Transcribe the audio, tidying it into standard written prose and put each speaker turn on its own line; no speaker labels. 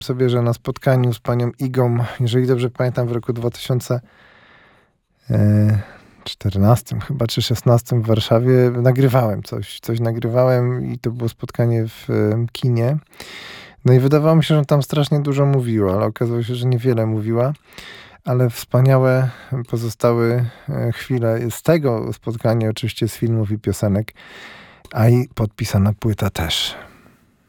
sobie, że na spotkaniu z panią Igą, jeżeli dobrze pamiętam, w roku 2014 chyba, czy 16 w Warszawie, nagrywałem coś nagrywałem i to było spotkanie w kinie. No i wydawało mi się, że tam strasznie dużo mówiła, ale okazało się, że niewiele mówiła. Ale wspaniałe pozostały chwile z tego spotkania, oczywiście z filmów i piosenek, a i podpisana płyta też.